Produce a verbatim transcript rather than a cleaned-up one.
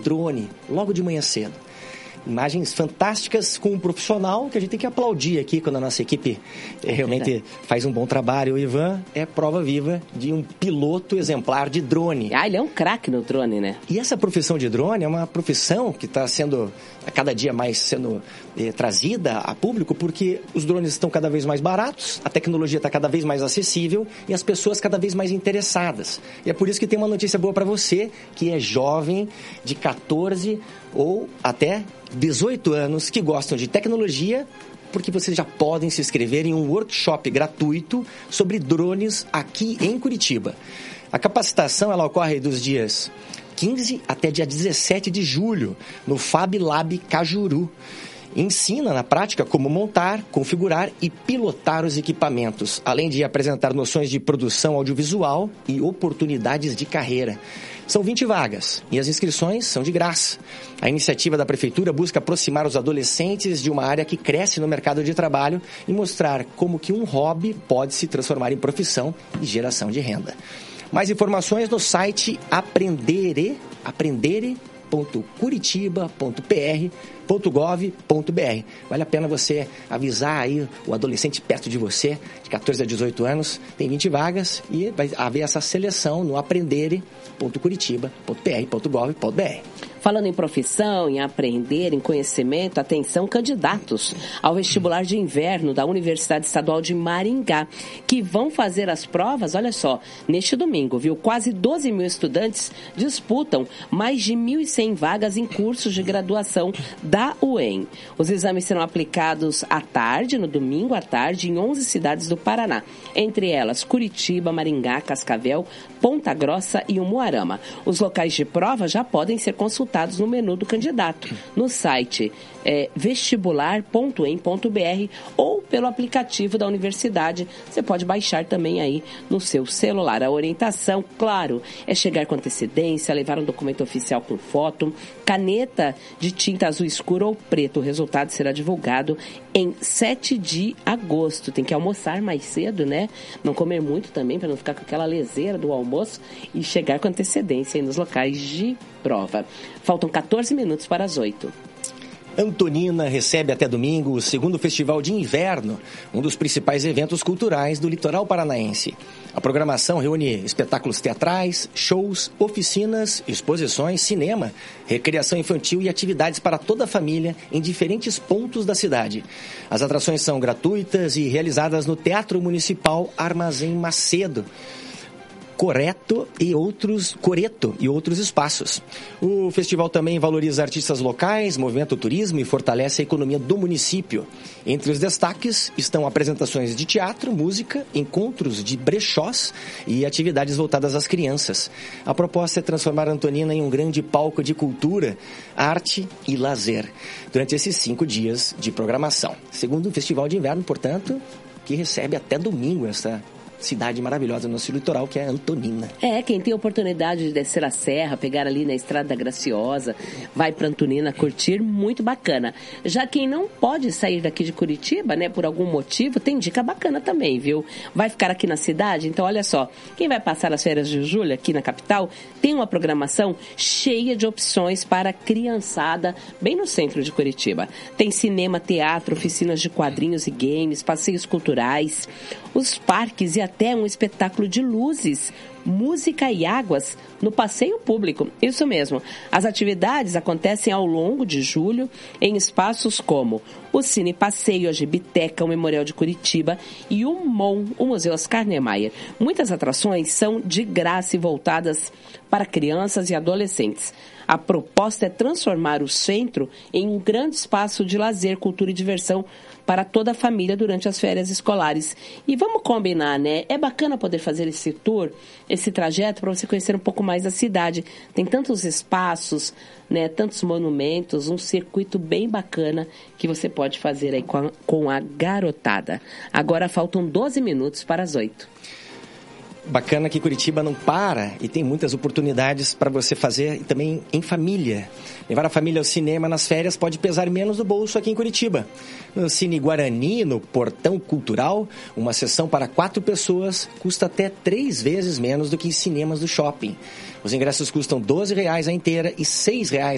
drone, logo de manhã cedo. Imagens fantásticas com um profissional que a gente tem que aplaudir aqui quando a nossa equipe realmente faz um bom trabalho. O Ivan é prova viva de um piloto exemplar de drone. Ah, ele é um craque no drone, né? E essa profissão de drone é uma profissão que está sendo, a cada dia mais sendo eh, trazida a público, porque os drones estão cada vez mais baratos, a tecnologia está cada vez mais acessível e as pessoas cada vez mais interessadas. E é por isso que tem uma notícia boa para você, que é jovem, de catorze ou até dezoito anos, que gostam de tecnologia, porque vocês já podem se inscrever em um workshop gratuito sobre drones aqui em Curitiba. A capacitação ela ocorre dos dias quinze até dia dezessete de julho, no Fab Lab Cajuru. Ensina na prática como montar, configurar e pilotar os equipamentos, além de apresentar noções de produção audiovisual e oportunidades de carreira. São vinte vagas e as inscrições são de graça. A iniciativa da Prefeitura busca aproximar os adolescentes de uma área que cresce no mercado de trabalho e mostrar como que um hobby pode se transformar em profissão e geração de renda. Mais informações no site aprendere, aprendere ponto curitiba ponto p r ponto gov ponto b r. Vale a pena você avisar aí o adolescente perto de você, de catorze a dezoito anos, tem vinte vagas e vai haver essa seleção no aprendere ponto curitiba ponto p r ponto gov ponto b r. Falando em profissão, em aprender, em conhecimento, atenção candidatos ao vestibular de inverno da Universidade Estadual de Maringá, que vão fazer as provas, olha só, neste domingo, viu? Quase doze mil estudantes disputam mais de mil e cem vagas em cursos de graduação da U E M. Os exames serão aplicados à tarde, no domingo à tarde, em onze cidades do Paraná, entre elas Curitiba, Maringá, Cascavel, Ponta Grossa e Umuarama. Os locais de prova já podem ser consultados no menu do candidato, no site é, vestibular ponto e m ponto b r ou pelo aplicativo da universidade. Você pode baixar também aí no seu celular. A orientação, claro, é chegar com antecedência, levar um documento oficial com foto, caneta de tinta azul escuro ou preto. O resultado será divulgado em sete de agosto. Tem que almoçar mais cedo, né? Não comer muito também, para não ficar com aquela leseira do almoço, e chegar com antecedência aí nos locais de prova. Faltam catorze minutos para as oito. Antonina recebe até domingo o segundo Festival de Inverno, um dos principais eventos culturais do litoral paranaense. A programação reúne espetáculos teatrais, shows, oficinas, exposições, cinema, recreação infantil e atividades para toda a família em diferentes pontos da cidade. As atrações são gratuitas e realizadas no Teatro Municipal Armazém Macedo, Coreto e outros, Coreto e outros espaços. O festival também valoriza artistas locais, movimenta o turismo e fortalece a economia do município. Entre os destaques estão apresentações de teatro, música, encontros de brechós e atividades voltadas às crianças. A proposta é transformar Antonina em um grande palco de cultura, arte e lazer durante esses cinco dias de programação. Segundo o Festival de Inverno, portanto, que recebe até domingo essa cidade maravilhosa no nosso litoral, que é Antonina. É, quem tem a oportunidade de descer a serra, pegar ali na Estrada Graciosa, vai para Antonina curtir, muito bacana. Já quem não pode sair daqui de Curitiba, né, por algum motivo, tem dica bacana também, viu? Vai ficar aqui na cidade? Então, olha só, quem vai passar as férias de julho aqui na capital, tem uma programação cheia de opções para a criançada, bem no centro de Curitiba. Tem cinema, teatro, oficinas de quadrinhos e games, passeios culturais, os parques e até um espetáculo de luzes, música e águas no passeio público. Isso mesmo. As atividades acontecem ao longo de julho em espaços como o Cine Passeio, a Gibiteca, o Memorial de Curitiba e o M O N, o Museu Oscar Niemeyer. Muitas atrações são de graça e voltadas para crianças e adolescentes. A proposta é transformar o centro em um grande espaço de lazer, cultura e diversão para toda a família durante as férias escolares. E vamos combinar, né? É bacana poder fazer esse tour, esse trajeto, para você conhecer um pouco mais da cidade. Tem tantos espaços, né? Tantos monumentos, um circuito bem bacana que você pode fazer aí com a, com a garotada. Agora faltam doze minutos para as oito. Bacana que Curitiba não para e tem muitas oportunidades para você fazer também em família. Levar a família ao cinema nas férias pode pesar menos no bolso aqui em Curitiba. No Cine Guarani, no Portão Cultural, uma sessão para quatro pessoas custa até três vezes menos do que em cinemas do shopping. Os ingressos custam doze reais a inteira e seis reais